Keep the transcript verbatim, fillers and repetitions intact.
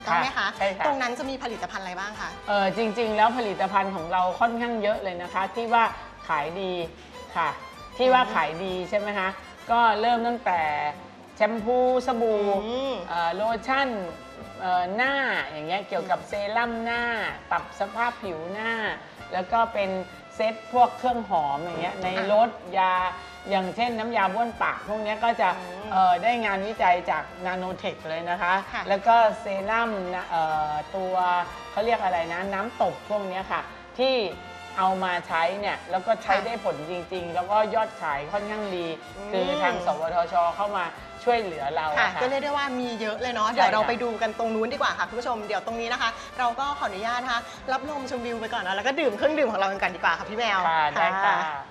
ต้องไหมคะใช่ค่ะตรงนั้นจะมีผลิตภัณฑ์อะไรบ้างคะเออจริงๆแล้วผลิตภัณฑ์ของเราค่อนข้างเยอะเลยนะคะที่ว่าขายดีค่ะที่ว่าขายดีใช่ไหมคะก็เริ่มตั้งแต่แชมพูสบู่โลชั่นหน้าอย่างเงี้ยเกี่ยวกับเซรั่มหน้าปรับสภาพผิวหน้าแล้วก็เป็นเซ็ตพวกเครื่องหอมอย่างเงี้ยในรถยาอย่างเช่นน้ำยาบ้วนปากพวกนี้ก็จะได้งานวิจัยจากนาโนเทคเลยนะคะแล้วก็เซรั่มตัวเขาเรียกอะไรนะน้ำตบพวกนี้ค่ะที่เอามาใช้เนี่ยแล้วก็ใช้ได้ผลจริงๆแล้วก็ยอดขายค่อนข้างดีคือทางสวทช.เข้ามาช่วยเหลือเราค่ะก็เรียกได้ว่ามีเยอะเลยเนาะเดี๋ยวเราไปดูกันตรงนู้นดีกว่าค่ะคุณผู้ชมเดี๋ยวตรงนี้นะคะเราก็ขออนุญาตนะคะรับลมชมวิวไปก่อนนะแล้วก็ดื่มเครื่องดื่มของเรากันดีกว่าค่ะพี่แมวค่ะได้ค่ะ